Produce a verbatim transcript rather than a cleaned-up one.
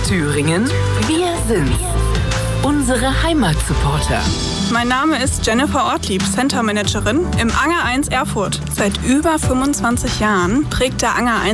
Thüringen, wir sind's. Unsere Heimatsupporter. Mein Name ist Jennifer Ortlieb, Center Managerin im Anger eins Erfurt. Seit über fünfundzwanzig Jahren prägt der Anger eins